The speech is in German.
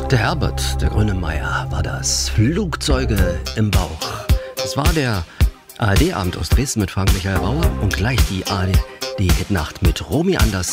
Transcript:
Der Herbert, der Grönemeyer, war das. Flugzeuge im Bauch. Es war der ARD-Abend aus Dresden mit Frank Michael Bauer und gleich die ARD-Hit-Nacht mit Romy Anders.